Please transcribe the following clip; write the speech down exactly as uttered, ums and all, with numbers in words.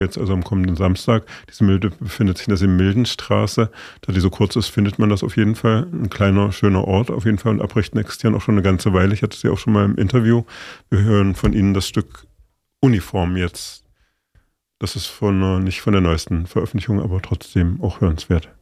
Jetzt also am kommenden Samstag. Diese Milde befindet sich in der Sim-Milden-Straße. Da die so kurz ist, findet man das auf jeden Fall. Ein kleiner, schöner Ort auf jeden Fall. Und Abrichten existieren auch schon eine ganze Weile. Ich hatte sie auch schon mal im Interview. Wir hören von Ihnen das Stück Uniform jetzt. Das ist von, nicht von der neuesten Veröffentlichung, aber trotzdem auch hörenswert.